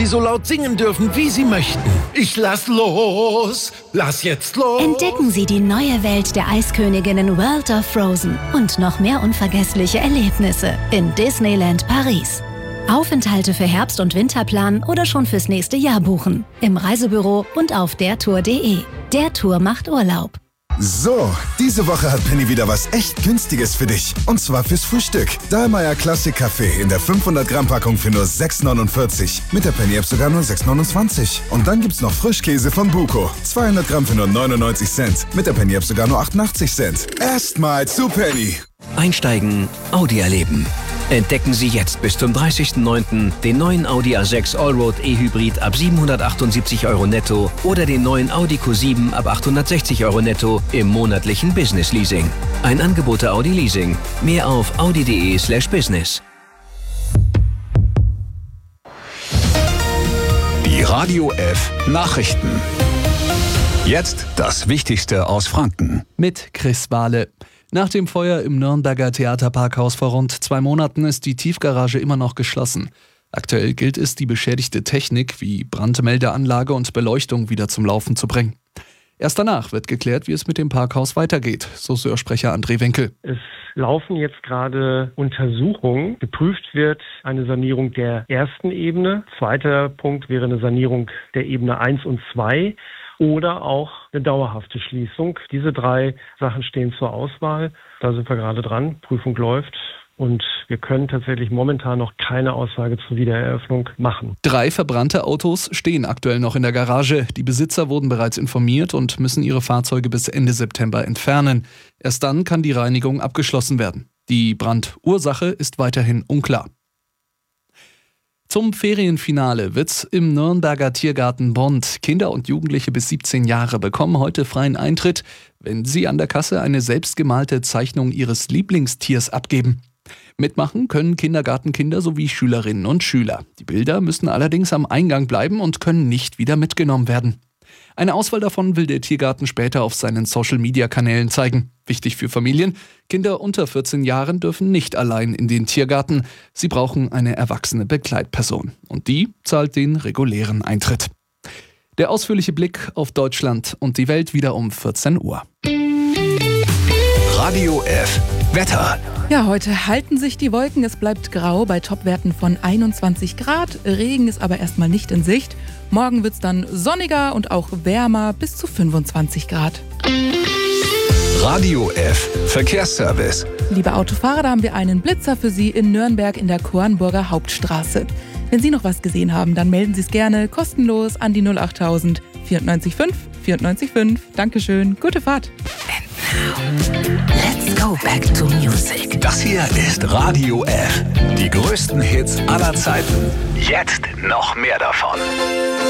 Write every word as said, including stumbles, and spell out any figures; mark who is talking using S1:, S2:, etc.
S1: Sie so laut singen dürfen, wie Sie möchten. Ich lass los. Lass jetzt los.
S2: Entdecken Sie die neue Welt der Eisköniginnen World of Frozen und noch mehr unvergessliche Erlebnisse in Disneyland Paris. Aufenthalte für Herbst- und Winter planen oder schon fürs nächste Jahr buchen. Im Reisebüro und auf dertour punkt de. Der Tour macht Urlaub.
S3: So, diese Woche hat Penny wieder was echt Günstiges für dich. Und zwar fürs Frühstück. Dahlmeier Classic Kaffee in der fünfhundert Gramm Packung für nur sechs neunundvierzig. Mit der Penny App sogar nur sechs neunundzwanzig. Und dann gibt's noch Frischkäse von Buko. zweihundert Gramm für nur neunundneunzig Cent. Mit der Penny App sogar nur achtundachtzig Cent. Erstmal zu Penny.
S4: Einsteigen, Audi erleben. Entdecken Sie jetzt bis zum dreißigsten neunten den neuen Audi A sechs Allroad E-Hybrid ab siebenhundertachtundsiebzig Euro netto oder den neuen Audi Q sieben ab achthundertsechzig Euro netto im monatlichen Business Leasing. Ein Angebot der Audi Leasing. Mehr auf audi punkt de slash business.
S5: Die Radio F Nachrichten. Jetzt das Wichtigste aus Franken.
S6: Mit Chris Wahle. Nach dem Feuer im Nürnberger Theaterparkhaus vor rund zwei Monaten ist die Tiefgarage immer noch geschlossen. Aktuell gilt es, die beschädigte Technik wie Brandmeldeanlage und Beleuchtung wieder zum Laufen zu bringen. Erst danach wird geklärt, wie es mit dem Parkhaus weitergeht, so Sörsprecher André Winkel.
S7: Es laufen jetzt gerade Untersuchungen. Geprüft wird eine Sanierung der ersten Ebene. Zweiter Punkt wäre eine Sanierung der Ebene eins und zwei. Oder auch eine dauerhafte Schließung. Diese drei Sachen stehen zur Auswahl. Da sind wir gerade dran. Prüfung läuft. Und wir können tatsächlich momentan noch keine Aussage zur Wiedereröffnung machen.
S6: Drei verbrannte Autos stehen aktuell noch in der Garage. Die Besitzer wurden bereits informiert und müssen ihre Fahrzeuge bis Ende September entfernen. Erst dann kann die Reinigung abgeschlossen werden. Die Brandursache ist weiterhin unklar. Zum Ferienfinale wird's im Nürnberger Tiergarten Bond. Kinder und Jugendliche bis siebzehn Jahre bekommen heute freien Eintritt, wenn sie an der Kasse eine selbstgemalte Zeichnung ihres Lieblingstiers abgeben. Mitmachen können Kindergartenkinder sowie Schülerinnen und Schüler. Die Bilder müssen allerdings am Eingang bleiben und können nicht wieder mitgenommen werden. Eine Auswahl davon will der Tiergarten später auf seinen Social-Media-Kanälen zeigen. Wichtig für Familien: Kinder unter vierzehn Jahren dürfen nicht allein in den Tiergarten. Sie brauchen eine erwachsene Begleitperson. Und die zahlt den regulären Eintritt. Der ausführliche Blick auf Deutschland und die Welt wieder um vierzehn Uhr.
S5: Radio F Wetter.
S8: Ja, heute halten sich die Wolken. Es bleibt grau bei Topwerten von einundzwanzig Grad. Regen ist aber erstmal nicht in Sicht. Morgen wird es dann sonniger und auch wärmer bis zu fünfundzwanzig Grad.
S5: Radio F Verkehrsservice.
S8: Liebe Autofahrer, da haben wir einen Blitzer für Sie in Nürnberg in der Kornburger Hauptstraße. Wenn Sie noch was gesehen haben, dann melden Sie es gerne kostenlos an die null achttausend vierundneunzig fünf vierundneunzig fünf. Dankeschön, gute Fahrt.
S9: Let's go back to music.
S5: Das hier ist Radio F. Die größten Hits aller Zeiten. Jetzt noch mehr davon.